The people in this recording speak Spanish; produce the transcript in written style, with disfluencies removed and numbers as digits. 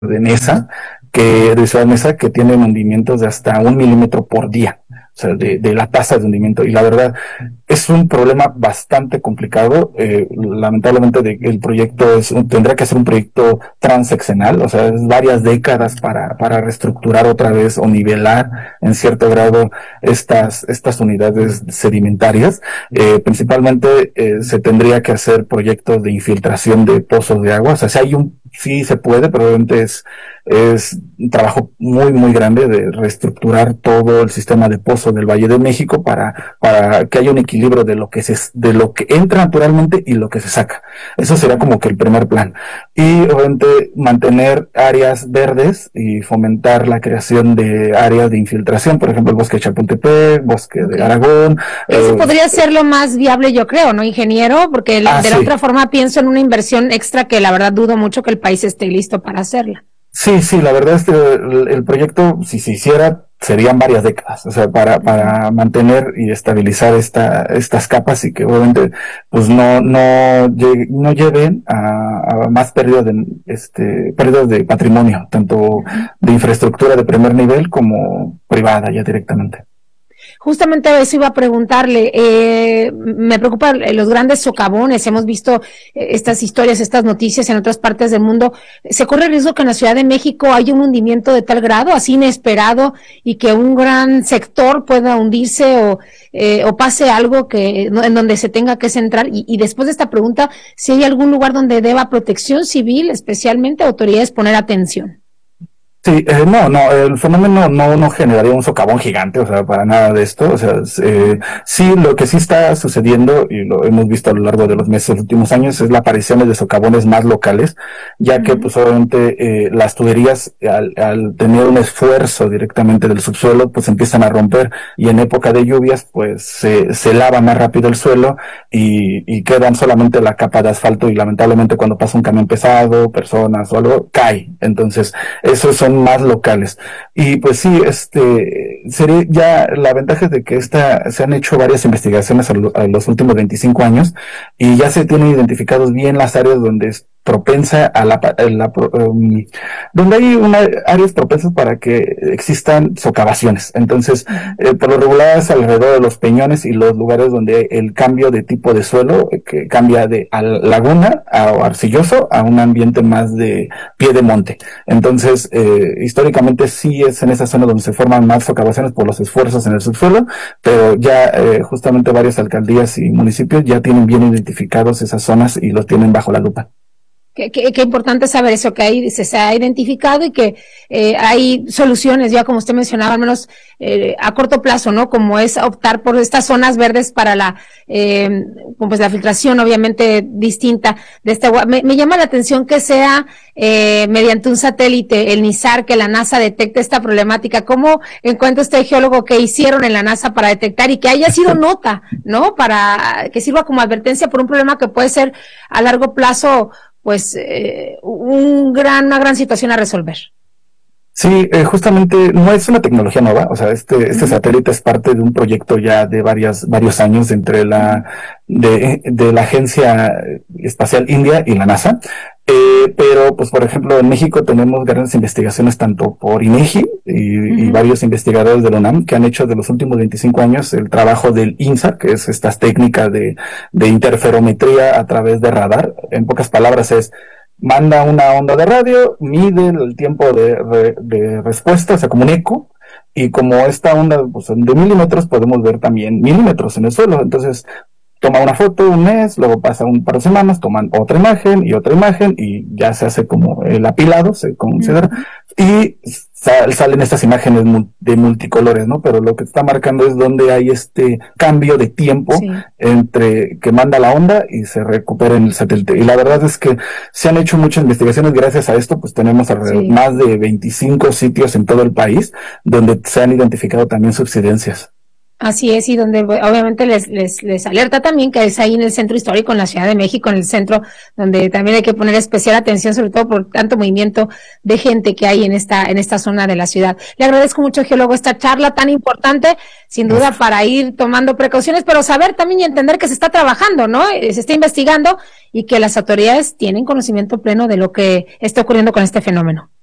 de Nesa, de Ciudad Neza, que tienen hundimientos de hasta 1 milímetro por día, o sea, de la tasa de hundimiento. Y la verdad, es un problema bastante complicado. Lamentablemente, el proyecto tendrá que ser un proyecto transeccional, o sea, es varias décadas para reestructurar otra vez o nivelar en cierto grado estas unidades sedimentarias. Principalmente se tendría que hacer proyectos de infiltración de pozos de agua. O sea, sí se puede, pero obviamente es un trabajo muy, muy grande de reestructurar todo el sistema de pozos del Valle de México para que haya un equilibrio de lo que entra naturalmente y lo que se saca. Eso será como que el primer plan. Y obviamente mantener áreas verdes y fomentar la creación de áreas de infiltración, por ejemplo, el bosque de Chapultepec, bosque de Aragón. Eso podría ser lo más viable, yo creo, ¿no, ingeniero? Porque de la otra forma pienso en una inversión extra que la verdad dudo mucho que el país esté listo para hacerla. Sí, sí, la verdad es que el proyecto, si se hiciera, serían varias décadas, o sea, para mantener y estabilizar estas capas y que obviamente, pues no lleven a más pérdidas de patrimonio, tanto de infraestructura de primer nivel como privada ya directamente. Justamente eso iba a preguntarle, me preocupan los grandes socavones, hemos visto estas historias, estas noticias en otras partes del mundo. ¿Se corre el riesgo que en la Ciudad de México haya un hundimiento de tal grado, así inesperado, y que un gran sector pueda hundirse o pase algo en donde se tenga que centrar? Y después de esta pregunta, si hay algún lugar donde deba Protección Civil, especialmente autoridades, poner atención. Sí, no, el fenómeno no generaría un socavón gigante, o sea, para nada de esto, o sea, sí, lo que sí está sucediendo, y lo hemos visto a lo largo de los meses, los últimos años, es la aparición de socavones más locales, ya que, pues, obviamente, las tuberías, al tener un esfuerzo directamente del subsuelo, pues, empiezan a romper, y en época de lluvias, pues, se lava más rápido el suelo, y quedan solamente la capa de asfalto, y lamentablemente cuando pasa un camión pesado, personas o algo, cae. Entonces, esos son más locales. Y pues sí, sería ya la ventaja es de que se han hecho varias investigaciones a los últimos 25 años y ya se tienen identificados bien las áreas donde es propensa donde hay áreas propensas para que existan socavaciones. Entonces, por lo regular es alrededor de los peñones y los lugares donde el cambio de tipo de suelo, que cambia de laguna o arcilloso a un ambiente más de pie de monte. Entonces, históricamente sí es en esa zona donde se forman más socavaciones por los esfuerzos en el subsuelo, pero ya justamente varias alcaldías y municipios ya tienen bien identificados esas zonas y los tienen bajo la lupa. Qué importante saber eso, que se ha identificado y que hay soluciones, ya como usted mencionaba, al menos a corto plazo, ¿no? Como es optar por estas zonas verdes para pues la filtración, obviamente, distinta de este agua. Me llama la atención que sea mediante un satélite, el NISAR, que la NASA detecte esta problemática. ¿Cómo encuentra usted, geólogo, que hicieron en la NASA para detectar y que haya sido nota, ¿no? Para que sirva como advertencia por un problema que puede ser a largo plazo, pues una gran situación a resolver. Sí, justamente no es una tecnología nueva, o sea, este satélite es parte de un proyecto ya de varios años entre de la Agencia Espacial India y la NASA. Pero, pues, por ejemplo, en México tenemos grandes investigaciones tanto por INEGI y varios investigadores de la UNAM que han hecho de los últimos 25 años el trabajo del INSAR, que es estas técnicas de interferometría a través de radar. En pocas palabras manda una onda de radio, mide el tiempo de respuesta, o sea, como un eco, y como esta onda, pues, de milímetros, podemos ver también milímetros en el suelo. Entonces, toma una foto un mes, luego pasa un par de semanas, toman otra imagen y ya se hace como el apilado, se considera, y salen estas imágenes de multicolores, ¿no? Pero lo que está marcando es donde hay este cambio de tiempo entre que manda la onda y se recupera en el satélite. Y la verdad es que se han hecho muchas investigaciones gracias a esto, pues tenemos alrededor más de 25 sitios en todo el país donde se han identificado también subsidencias. Así es, y donde obviamente les alerta también que es ahí en el centro histórico, en la Ciudad de México, en el centro, donde también hay que poner especial atención, sobre todo por tanto movimiento de gente que hay en esta zona de la ciudad. Le agradezco mucho, geólogo, esta charla tan importante, sin duda, para ir tomando precauciones, pero saber también y entender que se está trabajando, ¿no? Se está investigando y que las autoridades tienen conocimiento pleno de lo que está ocurriendo con este fenómeno.